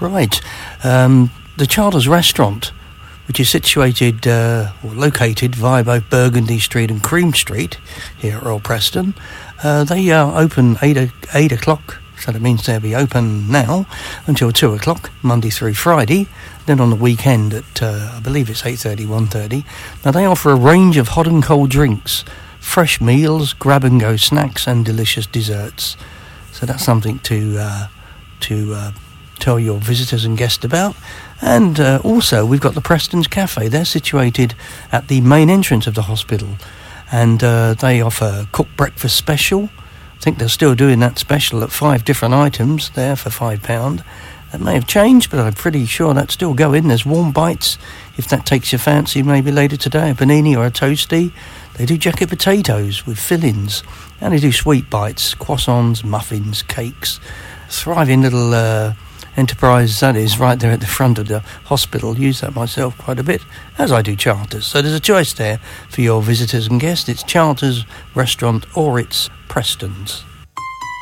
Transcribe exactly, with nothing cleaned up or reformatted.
Right. Um, the Charters Restaurant, which is situated uh, or located via both Burgundy Street and Cream Street here at Royal Preston, uh, they are open eight, o- eight o'clock, so that means they'll be open now until two o'clock, Monday through Friday. Then on the weekend at, uh, I believe it's eight thirty, one thirty. Now they offer a range of hot and cold drinks, fresh meals, grab-and-go snacks and delicious desserts. So that's something to uh, to uh, tell your visitors and guests about. And uh, also we've got the Preston's Cafe. They're situated at the main entrance of the hospital, and uh, they offer cooked breakfast special. I think they're still doing that special at five different items there for five pounds. That may have changed, but I'm pretty sure that's still going. There's warm bites, if that takes your fancy, maybe later today, a panini or a toastie. They do jacket potatoes with fillings, and they do sweet bites, croissants, muffins, cakes. Thriving little uh, enterprise that is right there at the front of the hospital. Use that myself quite a bit, as I do Charters. So there's a choice there for your visitors and guests. It's Charters Restaurant or it's Preston's.